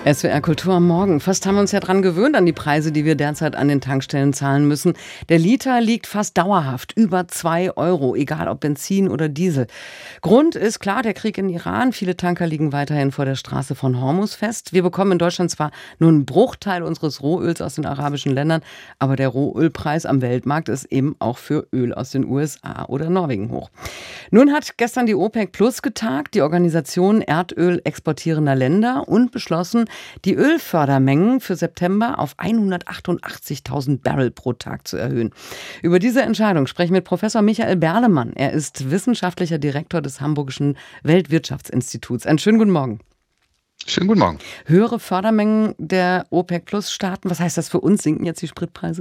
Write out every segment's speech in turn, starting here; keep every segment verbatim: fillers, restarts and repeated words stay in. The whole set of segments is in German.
S W R Kultur am Morgen. Fast haben wir uns ja dran gewöhnt an die Preise, die wir derzeit an den Tankstellen zahlen müssen. Der Liter liegt fast dauerhaft über zwei Euro, egal ob Benzin oder Diesel. Grund ist klar der Krieg in Iran. Viele Tanker liegen weiterhin vor der Straße von Hormuz fest. Wir bekommen in Deutschland zwar nur einen Bruchteil unseres Rohöls aus den arabischen Ländern, aber der Rohölpreis am Weltmarkt ist eben auch für Öl aus den U S A oder Norwegen hoch. Nun hat gestern die OPEC Plus getagt, die Organisation Erdöl exportierender Länder, und beschlossen, die Ölfördermengen für September auf hundertachtundachtzigtausend Barrel pro Tag zu erhöhen. Über diese Entscheidung sprechen wir mit Professor Michael Berlemann. Er ist wissenschaftlicher Direktor des Hamburgischen Weltwirtschaftsinstituts. Einen schönen guten Morgen. Schönen guten Morgen. Höhere Fördermengen der OPEC Plus Staaten. Was heißt das für uns? Sinken jetzt die Spritpreise?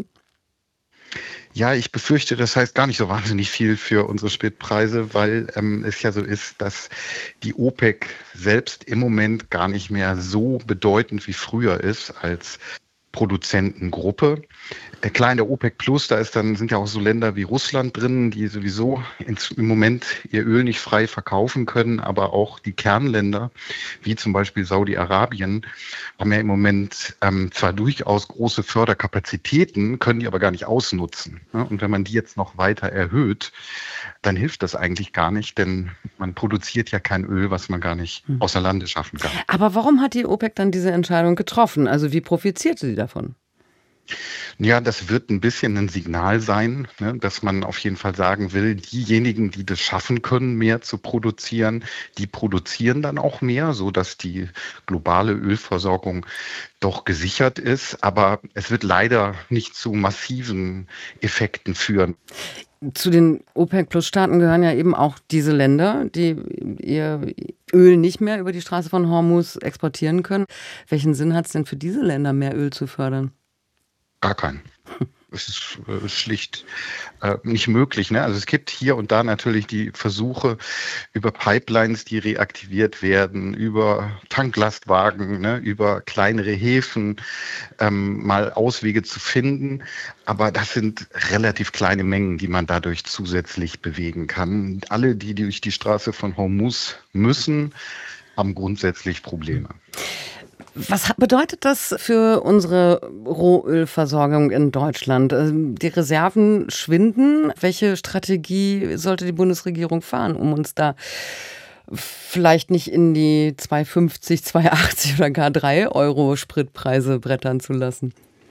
Ja, ich befürchte, das heißt gar nicht so wahnsinnig viel für unsere Spritpreise, weil ähm, es ja so ist, dass die OPEC selbst im Moment gar nicht mehr so bedeutend wie früher ist als Produzentengruppe. Äh, klar, in der OPEC Plus, da ist dann, sind ja auch so Länder wie Russland drin, die sowieso ins, im Moment ihr Öl nicht frei verkaufen können, aber auch die Kernländer, wie zum Beispiel Saudi-Arabien, haben ja im Moment ähm, zwar durchaus große Förderkapazitäten, können die aber gar nicht ausnutzen. Ne? Und wenn man die jetzt noch weiter erhöht, dann hilft das eigentlich gar nicht, denn man produziert ja kein Öl, was man gar nicht außer Lande schaffen kann. Aber warum hat die OPEC dann diese Entscheidung getroffen? Also wie profitierte sie davon? Ja, das wird ein bisschen ein Signal sein, ne, dass man auf jeden Fall sagen will, diejenigen, die das schaffen können, mehr zu produzieren, die produzieren dann auch mehr, so dass die globale Ölversorgung doch gesichert ist. Aber es wird leider nicht zu massiven Effekten führen. Zu den OPEC-Plus-Staaten gehören ja eben auch diese Länder, die ihr Öl nicht mehr über die Straße von Hormuz exportieren können. Welchen Sinn hat es denn für diese Länder, mehr Öl zu fördern? Gar keinen. Es ist äh, schlicht äh, nicht möglich. Ne? Also es gibt hier und da natürlich die Versuche über Pipelines, die reaktiviert werden, über Tanklastwagen, ne? über kleinere Häfen, ähm, mal Auswege zu finden. Aber das sind relativ kleine Mengen, die man dadurch zusätzlich bewegen kann. Alle, die durch die Straße von Hormuz müssen, haben grundsätzlich Probleme. Was bedeutet das für unsere Rohölversorgung in Deutschland? Die Reserven schwinden. Welche Strategie sollte die Bundesregierung fahren, um uns da vielleicht nicht in die zwei fünfzig, zwei achtzig oder gar drei Euro Spritpreise brettern zu lassen?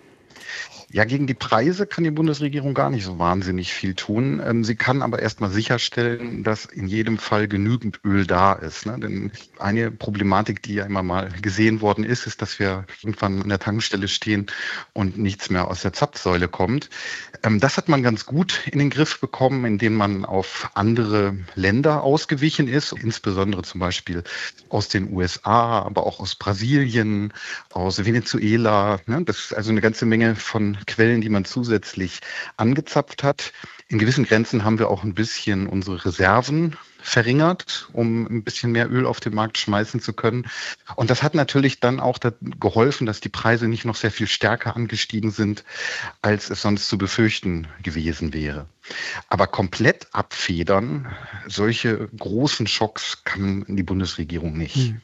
Ja, gegen die Preise kann die Bundesregierung gar nicht so wahnsinnig viel tun. Ähm, sie kann aber erstmal sicherstellen, dass in jedem Fall genügend Öl da ist. Ne? Denn eine Problematik, die ja immer mal gesehen worden ist, ist, dass wir irgendwann an der Tankstelle stehen und nichts mehr aus der Zapfsäule kommt. Ähm, das hat man ganz gut in den Griff bekommen, indem man auf andere Länder ausgewichen ist, insbesondere zum Beispiel aus den U S A, aber auch aus Brasilien, aus Venezuela. Ne? Das ist also eine ganze Menge von Quellen, die man zusätzlich angezapft hat. In gewissen Grenzen haben wir auch ein bisschen unsere Reserven verringert, um ein bisschen mehr Öl auf den Markt schmeißen zu können. Und das hat natürlich dann auch geholfen, dass die Preise nicht noch sehr viel stärker angestiegen sind, als es sonst zu befürchten gewesen wäre. Aber komplett abfedern, solche großen Schocks kann die Bundesregierung nicht. Hm.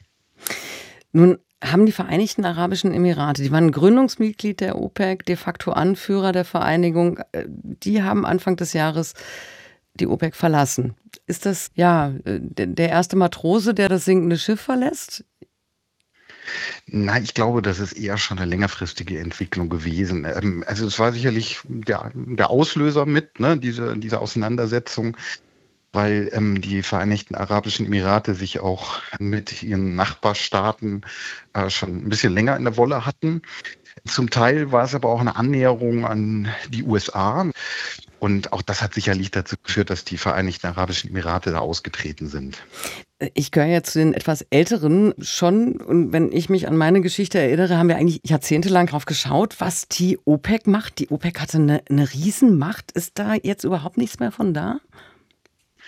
Nun haben die Vereinigten Arabischen Emirate, die waren Gründungsmitglied der OPEC, de facto Anführer der Vereinigung, die haben Anfang des Jahres die OPEC verlassen. Ist das ja der erste Matrose, der das sinkende Schiff verlässt? Nein, ich glaube, das ist eher schon eine längerfristige Entwicklung gewesen. Also es war sicherlich der, der Auslöser mit, ne, diese, diese Auseinandersetzung, weil ähm, die Vereinigten Arabischen Emirate sich auch mit ihren Nachbarstaaten äh, schon ein bisschen länger in der Wolle hatten. Zum Teil war es aber auch eine Annäherung an die U S A. Und auch das hat sicherlich dazu geführt, dass die Vereinigten Arabischen Emirate da ausgetreten sind. Ich gehöre ja zu den etwas Älteren schon. Und wenn ich mich an meine Geschichte erinnere, haben wir eigentlich jahrzehntelang drauf geschaut, was die OPEC macht. Die OPEC hatte eine, eine Riesenmacht. Ist da jetzt überhaupt nichts mehr von da?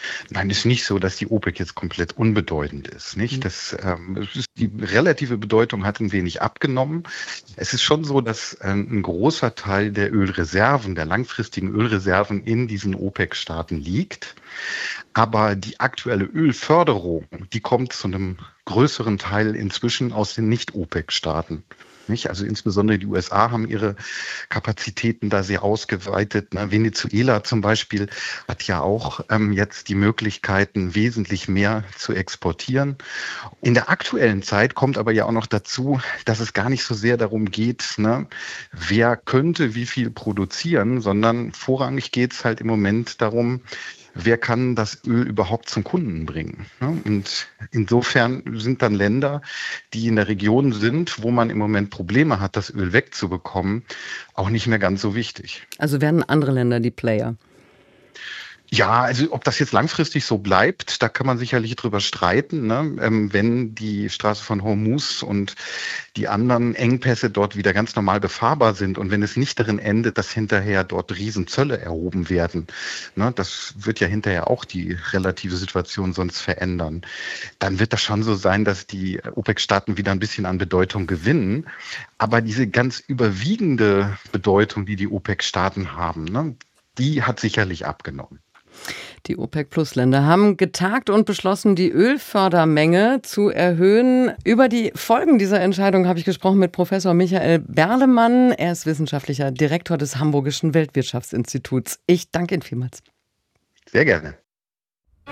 Nein, es ist nicht so, dass die OPEC jetzt komplett unbedeutend ist. Nicht? Das, ähm, es ist, die relative Bedeutung hat ein wenig abgenommen. Es ist schon so, dass ähm, ein großer Teil der Ölreserven, der langfristigen Ölreserven in diesen OPEC-Staaten liegt. Aber die aktuelle Ölförderung, die kommt zu einem größeren Teil inzwischen aus den Nicht-OPEC-Staaten. Nicht? Also insbesondere die U S A haben ihre Kapazitäten da sehr ausgeweitet. Ne? Venezuela zum Beispiel hat ja auch ähm, jetzt die Möglichkeiten, wesentlich mehr zu exportieren. In der aktuellen Zeit kommt aber ja auch noch dazu, dass es gar nicht so sehr darum geht, ne, wer könnte wie viel produzieren, sondern vorrangig geht es halt im Moment darum, wer kann das Öl überhaupt zum Kunden bringen? Und insofern sind dann Länder, die in der Region sind, wo man im Moment Probleme hat, das Öl wegzubekommen, auch nicht mehr ganz so wichtig. Also werden andere Länder die Player? Ja, also ob das jetzt langfristig so bleibt, da kann man sicherlich drüber streiten, ne? Ähm, wenn die Straße von Hormuz und die anderen Engpässe dort wieder ganz normal befahrbar sind und wenn es nicht darin endet, dass hinterher dort Riesenzölle erhoben werden, ne? Das wird ja hinterher auch die relative Situation sonst verändern, dann wird das schon so sein, dass die OPEC-Staaten wieder ein bisschen an Bedeutung gewinnen. Aber diese ganz überwiegende Bedeutung, die die OPEC-Staaten haben, ne? Die hat sicherlich abgenommen. Die OPEC-Plus-Länder haben getagt und beschlossen, die Ölfördermenge zu erhöhen. Über die Folgen dieser Entscheidung habe ich gesprochen mit Professor Michael Berlemann. Er ist wissenschaftlicher Direktor des Hamburgischen Weltwirtschaftsinstituts. Ich danke Ihnen vielmals. Sehr gerne.